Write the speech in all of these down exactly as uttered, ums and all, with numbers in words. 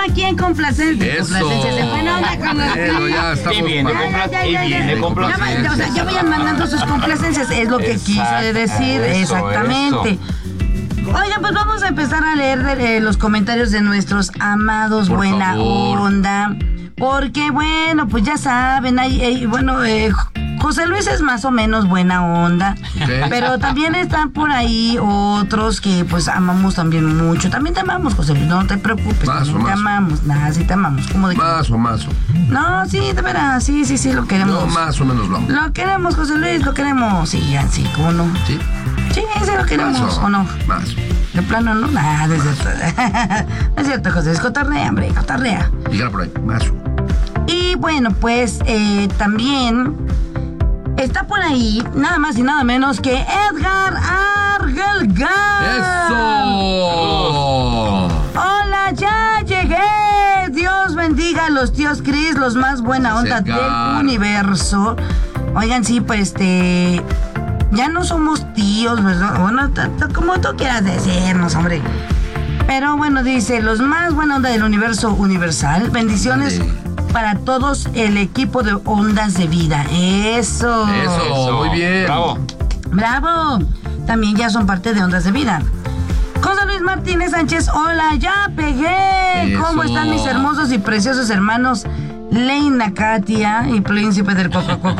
aquí en complacencia. Eso. Complacencia, se fue onda con los Bueno, ya estamos. Y viene, para- compla- ya, y ya, ya, viene ya. complacencia. Ya, o sea, ya vayan mandando sus complacencias, es lo que Exacto, quise decir, eso, exactamente. eso. Oigan, pues vamos a empezar a leer de, eh, los comentarios de nuestros amados Por buena favor. onda. Porque, bueno, pues ya saben, hay, hay- bueno, eh, José Luis es más o menos buena onda. Ok. Pero también están por ahí otros que pues amamos también mucho. También te amamos, José Luis, no te preocupes. Mazo, también te mazo. amamos, nada, sí te amamos. ¿Cómo de qué? Más o más. No, sí, de veras, sí, sí, sí, lo queremos. No, más o menos lo amo. Lo queremos, José Luis, lo queremos. Sí, ya, sí, ¿cómo no? ¿Sí? Sí, sí lo queremos, Más ¿o no? Más. De plano, no, nada, no es cierto. No es cierto, José Luis, cotorrea, hombre, cotorrea. Dígala por ahí. Más. Y bueno, pues eh, también está por ahí nada más y nada menos que Edgar Argelgar. ¡Eso! Hola, ya llegué. Dios bendiga a los tíos Cris, los más buena onda Edgar. del universo. Oigan, sí, pues este... Ya no somos tíos, ¿verdad? Bueno, tanto como tú quieras decirnos, hombre. Pero bueno, dice, los más buena onda del universo universal. Bendiciones Dale. para todos el equipo de Ondas de Vida. Eso. Eso, muy bien. Bravo. Bravo. También ya son parte de Ondas de Vida. José Luis Martínez Sánchez, hola, ya pegué. Eso. ¿Cómo están mis hermosos y preciosos hermanos? Leina Katia y príncipe del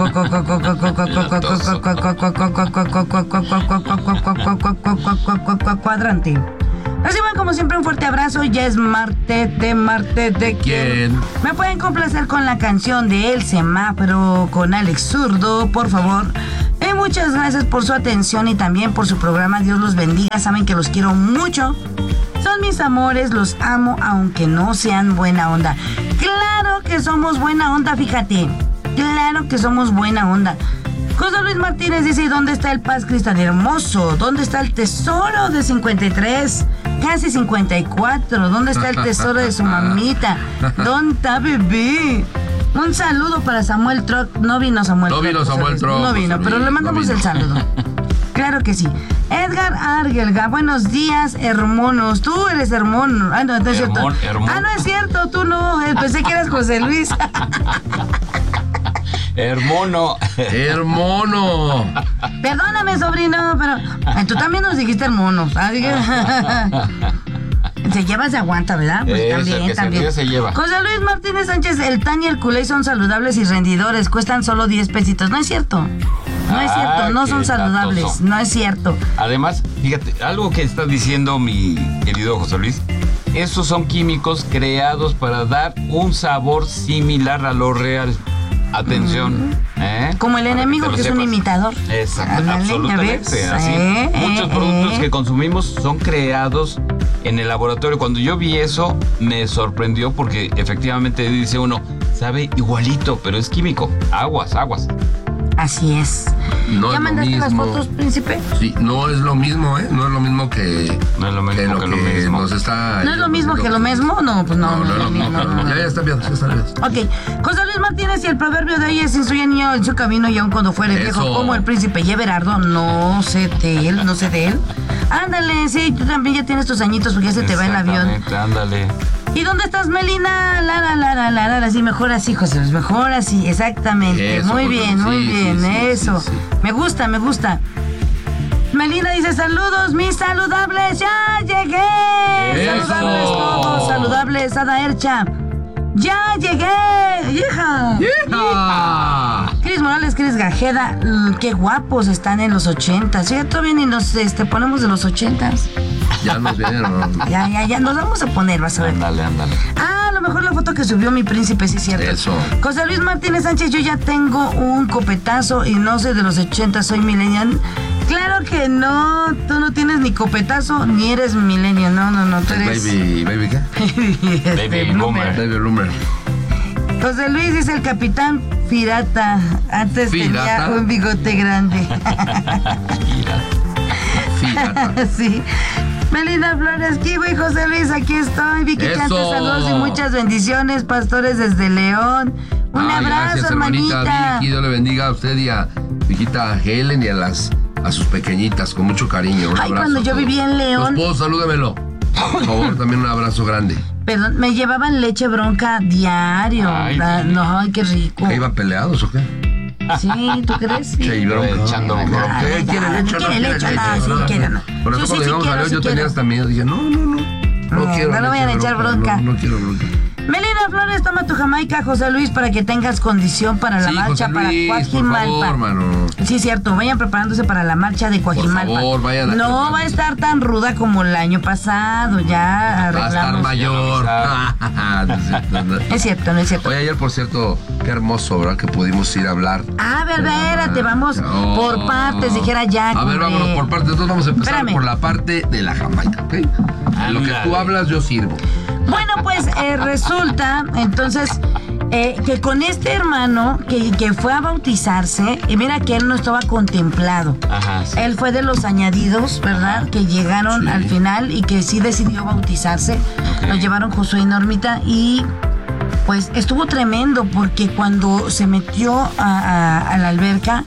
cuadrante. Reciban como siempre un fuerte abrazo. Ya es martes de martes de ¿Quién? Me pueden complacer con la canción de El Semáforo con Alex Zurdo, por favor. Y muchas gracias por su atención y también por su programa. Dios los bendiga. Saben que los quiero mucho. Son mis amores, los amo, aunque no sean buena onda. Claro que somos buena onda, fíjate. Claro que somos buena onda. José Luis Martínez dice, ¿dónde está el Paz Cristal hermoso? ¿Dónde está el tesoro de cincuenta y tres? Casi cincuenta y cuatro. ¿Dónde está el tesoro de su mamita? ¿Dónde está bebé? Un saludo para Samuel Troc. No vino Samuel No Troc, vino José Samuel Luis. Troc, No vino, José pero Luis, le mandamos no el vino. saludo. Claro que sí. Edgar Argelga, buenos días, hermanos. Tú eres hermono. Ah, no, no es cierto. Hermón, hermón. Ah, no es cierto, tú no. Eh, Pensé que eras José Luis. Hermono. Hermono. Perdóname, sobrino, pero eh, tú también nos dijiste hermanos. Así que... Se lleva, se aguanta, ¿verdad? Pues Eso, también, el que se también. ríe se lleva. José Luis Martínez Sánchez, el Tani y el Culey son saludables y rendidores. Cuestan solo diez pesitos. No es cierto. No es Ah, cierto. No qué son saludables. datoso. No es cierto. Además, fíjate, algo que está diciendo mi querido José Luis, esos son químicos creados para dar un sabor similar a lo real. Atención. ¿eh? Como el Para enemigo te lo que es un sepas. imitador. Exacto, Ándale, ¿ya absolutamente. ves? Así. Eh, Muchos eh, productos eh. que consumimos son creados en el laboratorio. Cuando yo vi eso, me sorprendió porque efectivamente dice uno, sabe igualito, pero es químico. Aguas, aguas. Así es. No ¿Ya es lo mandaste las mismo. fotos, príncipe? Sí, no es lo mismo, ¿eh? No es lo mismo que, No es lo mismo que lo que que, lo mismo. nos está... ¿No es lo mismo que lo mismo? No, pues no. No, no es lo mismo. no, no, no. Ya, ya está bien, ya está bien. Ok, José Luis Martínez, y el proverbio de hoy es: instruye niño en su camino y aun cuando fuere viejo, Eso. como el príncipe y Everardo, no sé de él, no sé de él. Ándale, sí, tú también ya tienes tus añitos porque ya se te va el avión. Exactamente, ándale. ¿Y dónde estás, Melina? La, la, la, la, la, la, la, sí, mejor así, José Luis, mejor así, exactamente. Eso, muy José bien, Luis, muy sí, bien, sí, sí, eso. sí, sí. Me gusta, me gusta. Melina dice, saludos, mis saludables, ya llegué. Eso. Saludables todos, saludables, Ada Ercha. Ya llegué, hija. ¡Ah! Cris Morales, Cris Gajeda, mm, qué guapos están en los ochentas. Ya todavía ni nos este, ponemos de los ochentas. Ya nos vieron. Ya, ya, ya, nos vamos a poner, vas a ver. Ándale, ándale. Ah, a lo mejor la foto que subió mi príncipe, sí es cierto. Eso. José Luis Martínez Sánchez, yo ya tengo un copetazo y no soy de los ochenta, soy millennial. Claro que no, tú no tienes ni copetazo ni eres millennial, no, no, no, tú eres... Baby, baby, ¿qué? Este, Baby bloomer. boomer. Baby Bloomer. José Luis dice el capitán Pirata, antes ¿Pirata? tenía un bigote grande. Mira. Fíjate. Sí. Melina Flores, Kiwi, José Luis, aquí estoy. Vicky ¡Eso! Cantos, saludos y muchas bendiciones, pastores desde León. Un Ay, abrazo, gracias, hermanita. Vicky, Dios le bendiga a usted y a Viquita Helen y a las a sus pequeñitas con mucho cariño. Un Ay, abrazo cuando a yo todos. vivía en León. Tu esposo, salúdemelo. Por favor, también un abrazo grande. Perdón, me llevaban leche bronca diario. Ay, Ah, sí. no, ay, qué rico. ¿Que iban peleados o qué? Sí, ¿tú crees? Sí. Che, y bronca. Echando Ay, bronca. ay, ¿Qué? ay, ¿Quiere ay, leche o no quiere quiere leche? leche? Ah, sí, No, quiere, no. no. Por Sí, ejemplo, sí, cuando sí llegamos a quiero, León, sí yo tenía quiero. hasta miedo. Dije, no, no, no. No No, quiero no le leche vayan a echar bronca. No, no quiero bronca. Melina Flores, toma tu Jamaica, José Luis, para que tengas condición para la Sí, marcha José Luis, para por Coajimalpa. favor, mano. Sí, cierto, vayan preparándose para la marcha de Coajimalpa. favor, vayan a No prepararse. va a estar tan ruda como el año pasado, ya Va a estar arreglamos. mayor. No es cierto, no. Es cierto, no es cierto. Oye, ayer, por cierto, qué hermoso, ¿verdad? Que pudimos ir a hablar. Ah, verdad, te vamos Oh. por partes, dijera Jack. A ver, hombre. vámonos por partes. Entonces vamos a empezar Espérame. por la parte de la Jamaica, ¿ok? En lo que tú Ándale. hablas, yo sirvo. Bueno, pues eh, resulta entonces eh, que con este hermano que, que fue a bautizarse, y mira que él no estaba contemplado. Ajá, sí. Él fue de los añadidos, ¿verdad? Que llegaron Sí. al final y que sí decidió bautizarse. Ok. Lo llevaron Josué y Normita y pues estuvo tremendo porque cuando se metió a, a- a la alberca,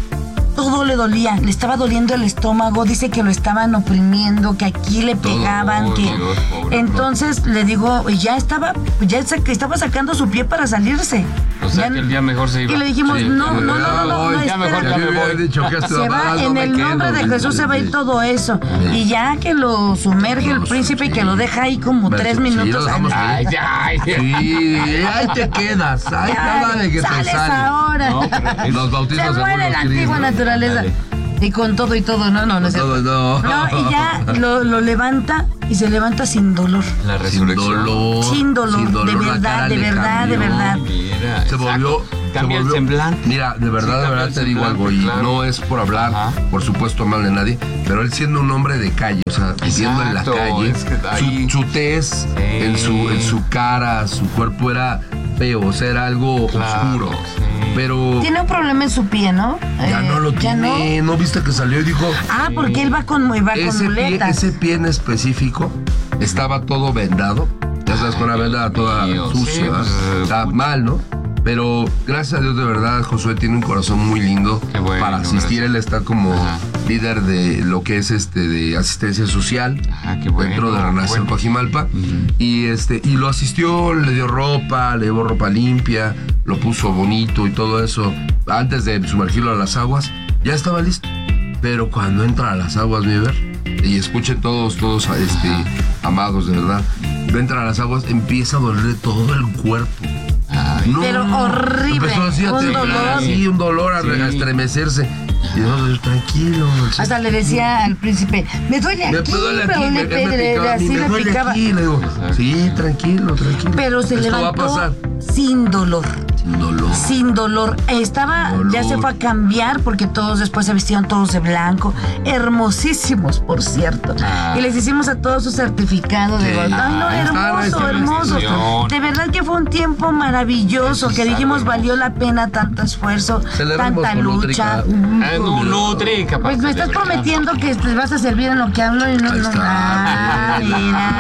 todo le dolía, le estaba doliendo el estómago, dice que lo estaban oprimiendo, que aquí le Todo. pegaban, Ay, que Dios, pobre, entonces le digo, ya estaba, ya sa- que estaba sacando su pie para salirse. O sea, Ya- que el día mejor se iba. y le dijimos, Sí, no, ya no, no, no, no, Ay, no, ya mejor espera. ya me voy. dicho que esto Se va, en el nombre de Jesús se va a ir todo eso. Y ya que lo sumerge el No, príncipe y sí. que lo deja ahí como Pero tres sí, lo minutos. dejamos Ay, ay, ay. Sí, ahí te quedas. Ahí nada de que te sales sales. ahora. No, pero Los bautizos Se según muere los la antigua cristos. naturaleza. Dale. Y con todo y todo, no, no, no es Todo, cierto. no. No, y ya lo, lo levanta y se levanta sin dolor. La Sin resurrección. dolor. Sin dolor, de la verdad, cara de le verdad, de cambió. verdad. Mira, Se exacto. volvió. Cambia se volvió- el semblante. Mira, de verdad, Sí, de cambia verdad el te digo semblante, algo, y claro. no es por hablar, Ajá. por supuesto, mal de nadie, pero él siendo un hombre de calle, o sea, viviendo en la Exacto, calle, es que ahí- su, su tez en, su, en su cara, su cuerpo era feo, o sea, era algo Claro, oscuro. sí. Pero Tiene un problema en su pie, ¿no? ya Eh, no lo ya no. tiene, no. viste que salió y dijo, Ah, porque él va con, va con ese pie, muletas. ese pie en específico estaba todo vendado. Ya sabes, con una Ay, venda Dios toda mío, sucia. sí, pues, Está pucha. mal, ¿no? Pero gracias a Dios, de verdad, Josué tiene un corazón muy lindo Qué bueno, para asistir. gracias. Él está como Ajá. líder de lo que es este de asistencia social Ajá, qué bueno, dentro de qué Renacer bueno. Coajimalpa. Ujú. Y este, y lo asistió, le dio ropa, le dio ropa limpia, lo puso bonito y todo eso. Antes de sumergirlo a las aguas, ya estaba listo. Pero cuando entra a las aguas, mi ver, y escuchen todos, todos este, amados, de verdad, entra a las aguas, empieza a dolerle todo el cuerpo. Ay, No, Pero horrible, empezó así a un temblar, dolor. Sí, un dolor a, Sí. a estremecerse. Y nosotros, tranquilo. sí. Hasta le decía al príncipe, me duele Me aquí, duele pero aquí, le, me, me le- picaba, así me le duele picaba. aquí. Le digo, Exacto. sí, tranquilo, tranquilo. Pero se Esto va a levantó pasar. sin dolor. Sin dolor. Sin dolor. Estaba, Dolor. ya se fue a cambiar porque todos después se vistieron todos de blanco. Hermosísimos, por cierto. Ah. Y les hicimos a todos su certificado de Sí. gol. Ay, no, Ahí está, hermoso, esa hermoso. bendición. De verdad que fue un tiempo maravilloso, Eso que es dijimos algo valió la pena tanto esfuerzo, Celebremos tanta con lucha. Nutrica. Ah, no, Nutri, capaz Pues me de estás verdad. prometiendo que te vas a servir en lo que hablo y no. Ahí no- está. Ah, Ahí mira.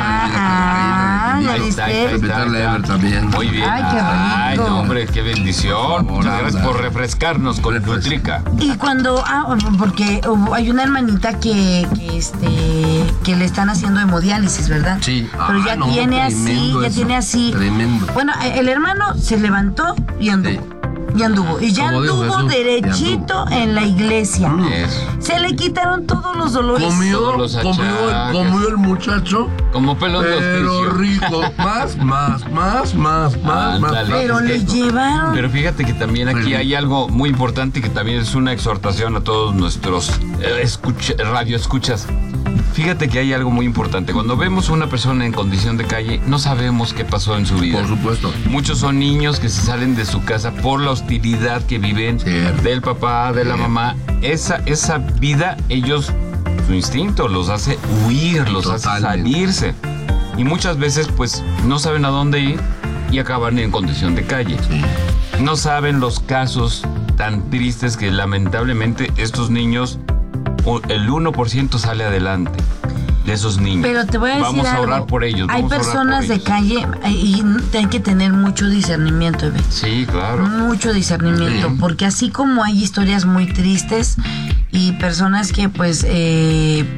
Ah, está. ¿ya Ahí está, ahí viste? está, Invitarle ahí a está. Ever también. Muy bien. Ay, qué Ay, rico. no, hombre, qué bendición. Por Muchas gracias favor, por refrescarnos con Refresca. Nutrica. Y cuando, ah, porque hubo- hay una hermanita que, que, este, que le están haciendo hemodiálisis, ¿verdad? Sí. Pero Ah, ya no, tiene así, tremendo ya eso. tiene así. Tremendo. Bueno, eh, el hermano se levantó y anduvo. Sí. Y anduvo. Y ya Como dijo anduvo Jesús, derechito ya anduvo. en la iglesia. Mm. Eso. Se le quitaron todos los dolores. Comió, Todos los comió, achaques. comió el muchacho, Como pelos de pero hospicio. rico. Más, más, más, más, más, más. Ándale. Pero Es le que- llevaron. Pero fíjate que también aquí Muy hay bien. algo muy importante y que también es una exhortación a todos nuestros eh, escucha- radio escuchas. Fíjate que hay algo muy importante. Cuando vemos a una persona en condición de calle, no sabemos qué pasó en su vida. Por supuesto. Muchos son niños que se salen de su casa por la hostilidad que viven Cierto. del papá, de la Cierto. mamá. Esa, esa vida, ellos, su instinto los hace huir, los hace Totalmente. salirse. Y muchas veces, pues, no saben a dónde ir y acaban en condición de calle. Sí. No saben los casos tan tristes que lamentablemente estos niños, o el uno por ciento sale adelante de esos niños. Pero te voy a decir Vamos a algo. orar por ellos. Hay vamos a orar por personas de ellos. calle eh, y hay que tener mucho discernimiento, Eve. Sí, claro. Mucho discernimiento, Sí. porque así como hay historias muy tristes y personas que pues eh,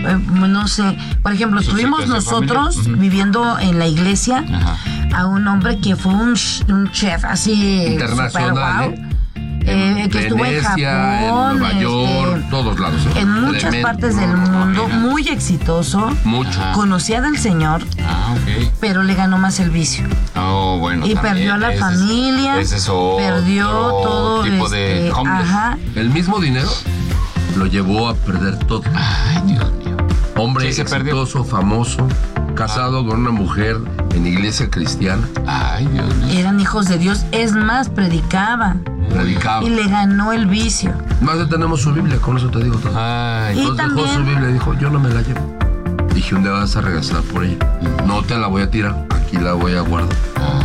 eh, no sé, por ejemplo, Su tuvimos situación nosotros familiar. Ujú. viviendo en la iglesia Ajá. a un hombre que fue un, ch- un chef así Internacional, super guau, ¿eh? eh, que estuvo en Venecia, Japón, en Nueva York, este, todos lados. ¿eh? en muchas Tremendo. partes del mundo, muy exitoso, Mucho. Ajá. conocía del Señor, Ah, ok. pero le ganó más el vicio. Oh, bueno. Y también, perdió a la ese es- familia, ese es otro perdió todo, tipo de este, homeless. ajá. El mismo dinero lo llevó a perder todo. Ay, Dios mío. Hombre Sí, se perdió. exitoso, famoso, casado con una mujer en iglesia cristiana, Ay, Dios mío. Eran hijos de Dios, es más, predicaba predicaba. y le ganó el vicio. Más de tenemos su Biblia, con eso te digo todo. Ay, Y Entonces dejó también- su Biblia y dijo, yo no me la llevo. Dije, un día vas a regresar por ella. No te la voy a tirar, aquí la voy a guardar.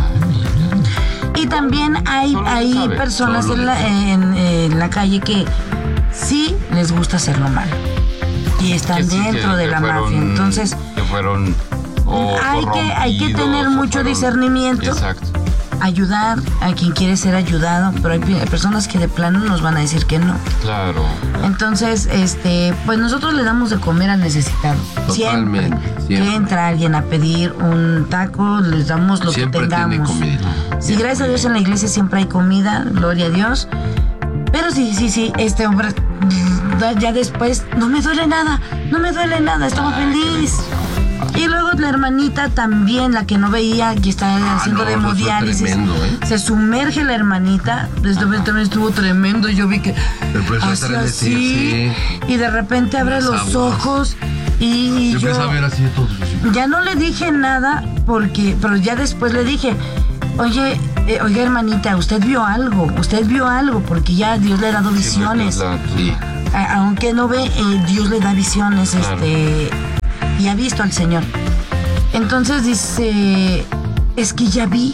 Y también hay, Solo hay Dios sabe, personas solo en la, en, en la calle que sí les gusta hacerlo mal y están que sí, dentro que- de que la fueron- mafia. Entonces que fueron o hay que- hay que corrompidos, tener o mucho fueron- discernimiento. Exacto. ayudar a quien quiere ser ayudado, pero hay pe- personas que de plano nos van a decir que no. Claro. Entonces, este, pues nosotros le damos de comer al necesitado. Siempre, Totalmente, que siempre. entra alguien a pedir un taco, les damos lo Siempre que tiene tengamos. comida. Sí, gracias a Dios en la iglesia siempre hay comida, gloria a Dios. Pero sí, sí, sí, este hombre da- ya después no me duele nada, no me duele nada, estaba Ay, qué feliz. bendición. Y luego la hermanita también, la que no veía, que está Ah, haciendo no, eso fue hemodiálisis. tremendo, ¿eh? Se sumerge la hermanita, desde también estuvo tremendo, yo vi que Empezó a hacía hacer así, y de repente abre Las los aguas. ojos y Yo yo empecé a ver así de todos. así. ya no le dije nada porque, pero ya después le dije, oye, eh, oiga hermanita, usted vio algo, usted vio algo, porque ya Dios le ha dado visiones. La- Sí. A- aunque no ve, eh, Dios le da visiones, Claro. este, y ha visto al Señor. Entonces dice, es que ya vi.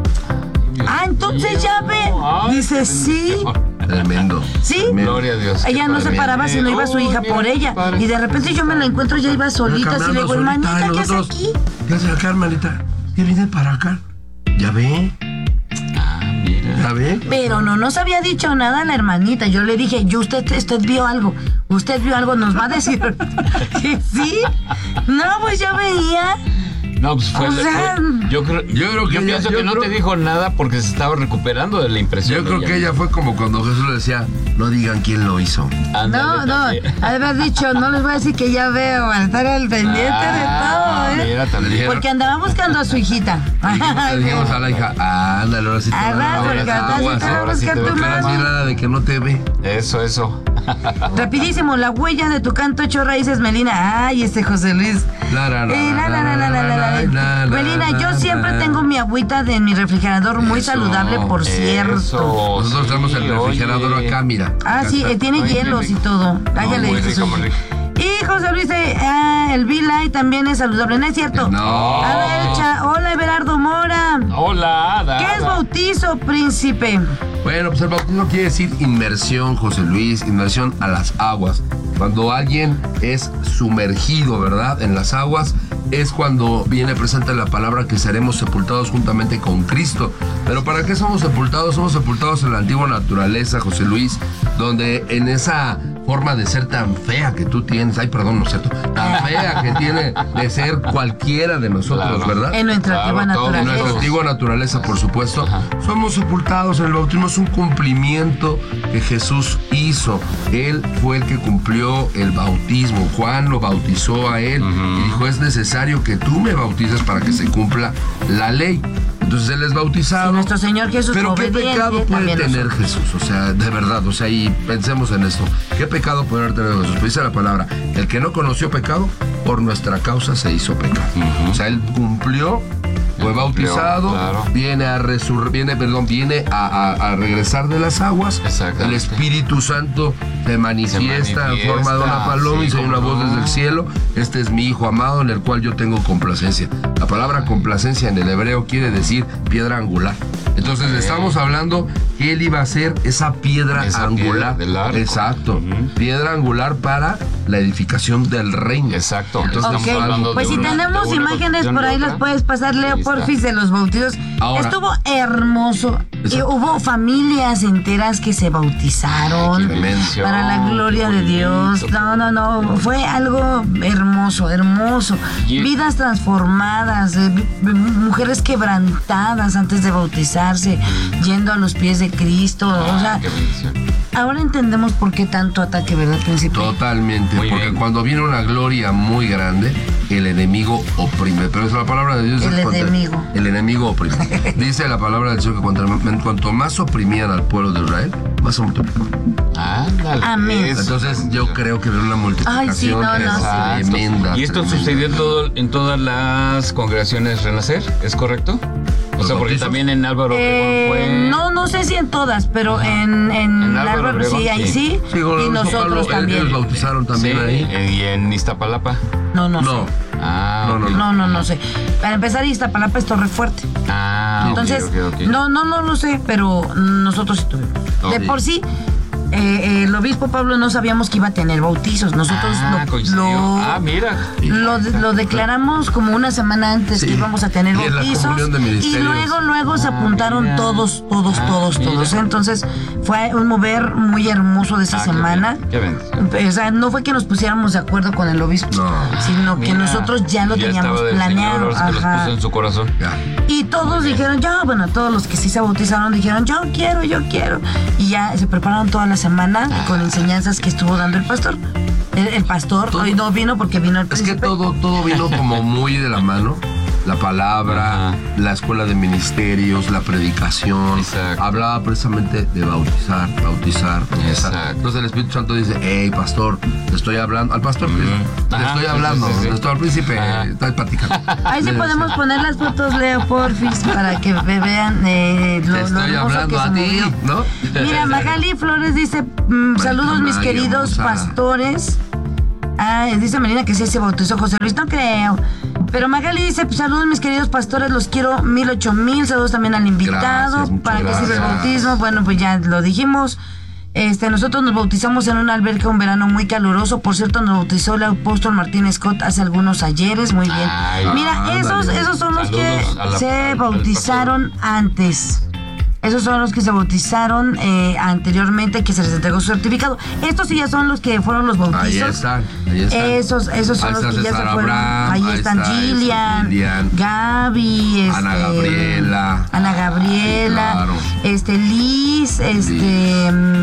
Ah, entonces ya ve. Ay, Dice, qué sí, bendición. Tremendo. sí. Tremendo. Gloria a Dios. qué Ella no se padre. paraba si no iba su Oh, hija mira, por ella. padre. Y de repente yo me la encuentro, ya iba solita, así le digo, Caminando solita, hermanita, y ¿qué hace nosotros, aquí? ¿Qué hace acá, hermanita? ¿Qué viene para acá? ¿Ya ve? Ah, mira. ¿Ya ve? Pero no nos había dicho nada la hermanita. Yo le dije, yo usted, usted vio algo. Usted vio algo, nos va a decir. que sí. No, pues yo veía. No, pues fue, O sea, fue- yo creo, yo creo que yo ella- pienso yo que no creo- te dijo nada porque se estaba recuperando de la impresión. Yo de creo que ella fue como cuando Jesús le decía, no digan quién lo hizo. Ándale, No, no, también. ha de haber dicho, no les voy a decir que ya veo, al estar al pendiente Ah, de todo, ¿eh? mira, también. Porque andaba buscando a su hijita. Le dijimos, le dijimos a la hija, ah, ándale, ahora sí te Ah, va a porque dar ahora sí aguas, te va a ¿eh? ahora sí buscar te tu va a Porque quedar no mami. es nada de que no te ve. Eso, eso. Rapidísimo, la huella de tu canto hecho raíces, Melina. Ay, este José Luis. La, la, la, Eh, la, la, la, la, la, la, la. la, la, Melina, la, yo la, siempre la. tengo mi agüita de mi refrigerador muy Eso, saludable, por cierto. Eso, Nosotros sí, tenemos el refrigerador oye. acá, mira. Ah, Acá sí, está. eh, tiene Ay, qué hielos y rico. todo. Ah, No, ya le muy dije rico, su- muy rico. Y José Luis, eh, ah, el V-Light también es saludable, ¿no es cierto? No. A ver, cha- hola, Everardo Mora. Hola, Ada. ¿Qué es Ada. bautizo, príncipe? Bueno, pues el bautismo quiere decir inmersión, José Luis, inmersión a las aguas. Cuando alguien es sumergido, ¿verdad? En las aguas, es cuando viene presente la palabra que seremos sepultados juntamente con Cristo. Pero ¿para qué somos sepultados? Somos sepultados en la antigua naturaleza, José Luis, donde en esa forma de ser tan fea que tú tienes, ay, perdón, no es cierto, tan fea que tiene de ser cualquiera de nosotros, Claro. ¿verdad? En nuestra Claro, antigua todos En naturaleza. nuestra antigua naturaleza, por supuesto, Ajá. somos sepultados en el bautismo. Es un cumplimiento que Jesús hizo. Él fue el que cumplió el bautismo. Juan lo bautizó a él y dijo, es necesario que tú me bautices para que se cumpla la ley. Entonces él es bautizado. Y nuestro Señor Jesús Pero ¿qué obediente, pecado puede también tener nosotros. Jesús? O sea, de verdad, o sea, y pensemos en esto. ¿Qué pecado puede haber tenido Jesús? Pues dice la palabra, el que no conoció pecado, por nuestra causa se hizo pecado. Ujú. O sea, él cumplió, fue Él cumplió, bautizado, claro. viene a resur viene, perdón, viene a, a- a regresar de las aguas. Exactamente. El Espíritu Santo se manifiesta, en forma de una manifiesta, paloma y sí, se oye una cómo voz no. desde el cielo. Este es mi Hijo amado en el cual yo tengo complacencia. La palabra complacencia en el hebreo quiere decir piedra angular. Entonces Ok. estamos hablando que él iba a ser esa piedra Esa angular. piedra del arco. Exacto. Ujú. Piedra angular para la edificación del reino. Exacto. Entonces, Ok, estamos hablando pues de si una- tenemos de una imágenes construcción por de ahí otra. las puedes pasar, Leo, Ahí está. porfis, de los bautizos. Ahora- Estuvo hermoso. Y Exacto. hubo familias enteras que se bautizaron. Qué Tremendo. bendición, Para la gloria de Dios. bonito. No, no, no. Fue algo hermoso, hermoso. Y- Vidas transformadas, eh, vi- mujeres quebrantadas antes de bautizarse, yendo a los pies de Cristo. O sea, Ah, qué bendición. ahora entendemos por qué tanto ataque, ¿verdad, príncipe? Totalmente, Muy porque bien. cuando viene una gloria muy grande, el enemigo oprime. Pero es la palabra de Dios. El es cuando- enemigo. El enemigo oprime. Dice la palabra del Señor que cuanto, cuanto más oprimían al pueblo de Israel, más se multiplicó. Ándale. Amén. eso. Entonces yo creo que viene una multiplicación Ay, sí, no, no, es Exacto. tremenda. Y esto tremenda. sucedió en, todo, en todas las congregaciones Renacer, ¿es correcto? O ¿Los sea, porque bautizos? también en Álvaro Obregón Eh, fue... no, no sé si en todas, pero en, en, En Álvaro Álvaro, Obregón, sí, ahí sí. sí. Sí, con y el nosotros Pablo, también. Ellos bautizaron Sí, también ahí. eh, y en Iztapalapa. No, no, No. sé. Ah, No, no, ok. No, no, no sé. Para empezar, Iztapalapa es Torre Fuerte. Ah, ok, Entonces, ok, ok. no, no, no lo sé, pero nosotros sí tuvimos. Ok. De por sí, eh, eh, el obispo Pablo no sabíamos que iba a tener bautizos. Nosotros Ah, lo, coincidió. lo- Ah, mira. lo, lo declaramos como una semana antes Sí. que íbamos a tener Y en la bautizos. comunión de Y ministerios. luego, luego se Ah, apuntaron mira. todos, todos, Ah, todos, mira. todos. Entonces, fue un mover muy hermoso de esa Ah, qué semana. bien, qué bendición. O sea, no fue que nos pusiéramos de acuerdo con el obispo, No. sino que Mira, nosotros ya lo teníamos estaba del planeado. Señor, ahora sí que Ajá. los puso en su corazón. Ya. Y todos dijeron, ya, bueno, todos los que sí se bautizaron dijeron, yo quiero, yo quiero. Y ya se prepararon toda la semana con enseñanzas que estuvo dando el pastor. El, el pastor Todo- hoy no vino porque vino el Es que príncipe. todo, todo vino como muy de la mano. La palabra, Ajá. la escuela de ministerios, la predicación. Exacto. Hablaba precisamente de bautizar, bautizar, bautizar. Exacto. Entonces el Espíritu Santo dice, hey, pastor, te estoy hablando. Al pastor, pues, te Ajá, estoy sí, hablando. sí, sí, sí. te estoy al príncipe, Ajá. estás platicando. Ahí sí Le- podemos poner las fotos, Leo, porfis, para que ve- vean eh, lo, Te lo estoy hermoso hablando que se a ti, movió. ¿no? Mira, Magali Flores dice, mm, saludos mis María queridos hermosa. pastores. Ah, dice Melina que sí se bautizó José Luis, no creo. Pero Magali dice, pues, saludos mis queridos pastores, los quiero mil, ocho mil, saludos también al invitado. Gracias, muchas ¿Para qué sirve el gracias. bautismo? Bueno, pues ya lo dijimos. Este, nosotros nos bautizamos en una alberca un verano muy caluroso. Por cierto, nos bautizó el apóstol Martín Scott hace algunos ayeres, muy bien. Ay, Mira, ándale. esos, esos son los que Saludos a la- se al- al bautizaron antes. Esos son los que se bautizaron eh, anteriormente, que se les entregó su certificado. Estos sí ya son los que fueron los bautizos. Ahí están, ahí están. Esos, esos son Ahí los está que ya se César fueron. Abraham, ahí, ahí están está, este, Gillian, Gillian, Gaby, Ana este, Gabriela. Ana Gabriela, Claro. este Liz, este mm,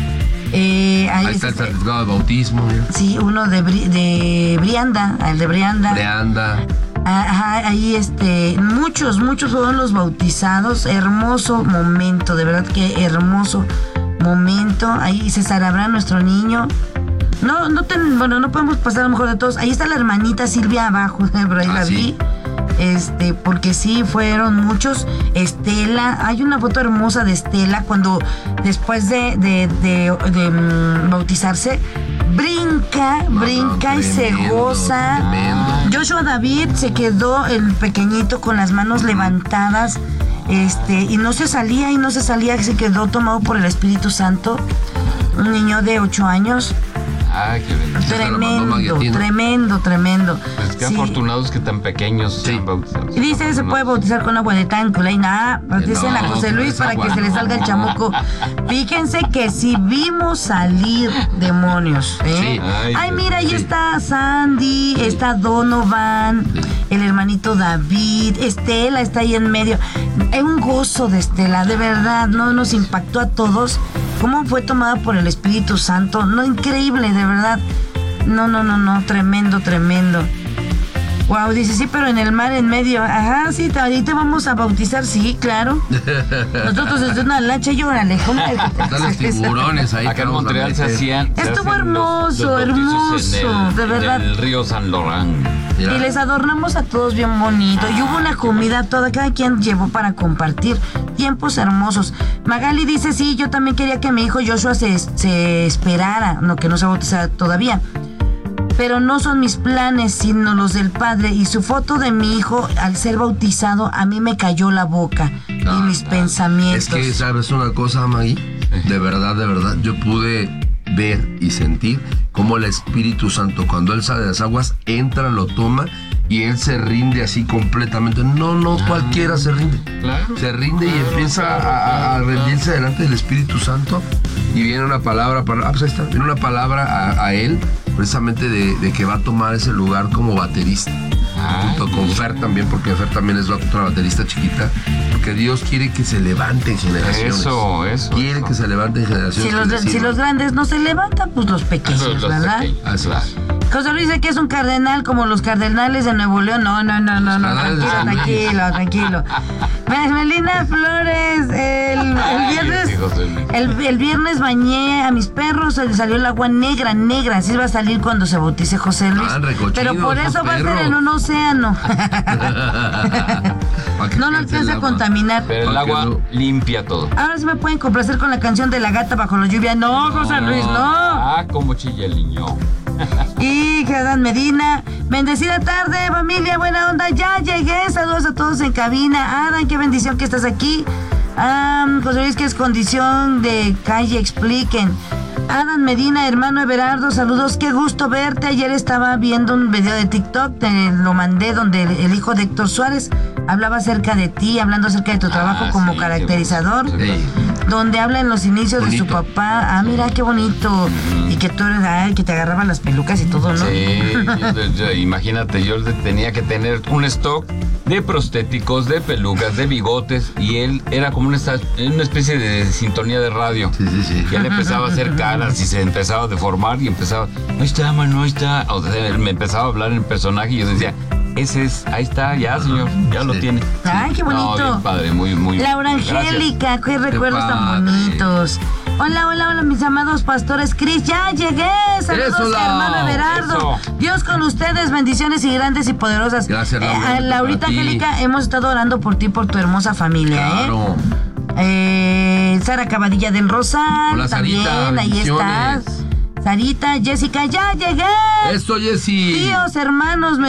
eh, ahí Ahí está el este, certificado de bautismo. mira. sí, uno de, Bri- de Brianda, el de Brianda. Leanda. Ajá, ahí este, muchos, muchos fueron los bautizados. Hermoso momento, de verdad que hermoso momento. Ahí César Abraham, nuestro niño. No, no ten- bueno, no podemos pasar a lo mejor de todos. Ahí está la hermanita Silvia abajo, por ahí Ah, la sí. vi. Este, porque sí fueron muchos. Estela, hay una foto hermosa de Estela cuando después de, de, de- de, mm, bautizarse, brinca, No, brinca no, y se tremendo, goza. tremendo. Joshua David se quedó el pequeñito con las manos levantadas, este, y no se salía y no se salía, se quedó tomado por el Espíritu Santo. Un niño de ocho años. Ay, qué bendición. se la mandó Tremendo, Maguetino. tremendo, tremendo. Pues qué Sí. afortunados que tan pequeños Sí. sean bautizados. Y dice que se puede bautizar con agua de tanque, y nada, bauticen a no, José con Luis esa para que agua se le no. salga el chamuco. Fíjense que si vimos salir demonios, ¿eh? Sí. Ay, Ay, Dios mira, ahí sí. está Sandy, está Donovan, el hermanito David, Estela está ahí en medio. Es un gozo de Estela, de verdad, no nos impactó a todos. Cómo fue tomada por el Espíritu Santo, no, increíble, de verdad. No, no, no, no, tremendo, tremendo. Wow, dice, sí, pero en el mar en medio. Ajá, sí, te- ahí te vamos a bautizar, sí, claro. Nosotros desde una lancha y órale, ¿cómo que te Están los tiburones ahí. Acá que en vamos a Montreal se meter. hacían. se Estuvo hacen los- hermoso, los bautizos en hermoso, el- de verdad. En el río San Laurent. Mira. Y les adornamos a todos bien bonito. Y hubo una comida toda, cada quien llevó para compartir. Tiempos hermosos. Magali dice, sí, yo también quería que mi hijo Joshua se, se esperara, no que no se bautizara todavía. Pero no son mis planes, sino los del padre. Y su foto de mi hijo al ser bautizado, a mí me cayó la boca y Ah, mis ah. pensamientos. Es que, ¿sabes una cosa, Maggie? De verdad, de verdad, yo pude ver y sentir cómo el Espíritu Santo, cuando Él sale de las aguas, entra, lo toma y Él se rinde así completamente. No, no, ah, cualquiera se rinde. Claro. Se rinde y claro, empieza claro, a, claro, a rendirse claro. delante del Espíritu Santo y viene una palabra, para, ah, pues ahí está, viene una palabra a, a Él, precisamente de, de que va a tomar ese lugar como baterista. Ay, junto con Fer también, porque Fer también es la otra baterista chiquita, porque Dios quiere que se levanten generaciones. Eso, eso. Quiere eso. que se levanten generaciones. Si los, si los grandes no se levantan, pues los pequeños, Los ¿verdad? pequeños, Así claro. es. José Luis dice que es un cardenal como los cardenales de Nuevo León. No, no, no, no, no, Cardenales de tranquilo, San Luis. tranquilo, tranquilo. Me- Melina Flores, el, el Ay, viernes, sí, José Luis. el, el viernes bañé a mis perros, se les salió el agua negra, negra, así va a salir cuando se bautice José Luis. Ah, recochinos, Pero por esos eso va a ser perros. en un océano. ¿Para qué No lo piensa alcanza el a agua? contaminar. Pero el ¿Para qué agua no? limpia todo. Ahora sí me pueden complacer con la canción de La Gata Bajo la Lluvia. No, José Luis, no. Ah, como chilla el niño. Y Gerard Medina, bendecida tarde, familia, buena onda, ya llegué, saludos a todos en cabina. Adán, qué bendición que estás aquí. Um, José Luis, que es condición de calle, expliquen. Adán Medina, hermano Everardo, saludos, qué gusto verte. Ayer estaba viendo un video de TikTok, te lo mandé, donde el, el hijo de Héctor Suárez hablaba acerca de ti, hablando acerca de tu trabajo Ah, como sí, caracterizador. qué bueno. Sí. Donde habla en los inicios Bonito. de su papá. Ah, mira, qué bonito. Y que tú eres, ay, que te agarraban las pelucas y todo, ¿no? Sí, yo- yo- imagínate, yo tenía que tener un stock de prostéticos, de pelucas, de bigotes, y él era como una, esta- una especie de sintonía de radio. Sí, sí, sí. Ya le empezaba a hacer caras y se empezaba a deformar y empezaba, ahí está, mano, ahí está. O sea, él me empezaba a hablar en personaje y yo decía, ese es, ahí está, ya, señor, ya lo Sí. tiene. Ay, qué bonito. No, bien padre, muy, muy. Laura gracias. Angélica, qué recuerdos tan padre. bonitos. Hola, hola, hola, mis amados pastores. Cris, ya llegué. Saludos, Eso, Lau. hermano Everardo. Eso. Dios con ustedes, bendiciones y grandes y poderosas. Gracias, Eh, Laura. a Laurita Para ti. Angélica, hemos estado orando por ti y por tu hermosa familia, Claro. ¿eh? Eh, Sara Cabadilla del Rosal, Hola, también, Sarita, ahí estás. bendiciones. Sarita, Jessica, ya llegué. Eso, Jessy. Tíos, hermanos,